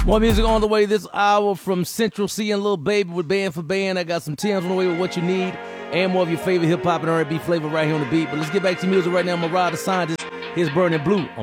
More music on the way this hour from Central C and Lil Baby with Band for Band. I got some Tim's on the way with What You Need and more of your favorite hip-hop and R&B flavor right here on the beat. But let's get back to music right now. Mariah the Scientist. Here's Burning Blue on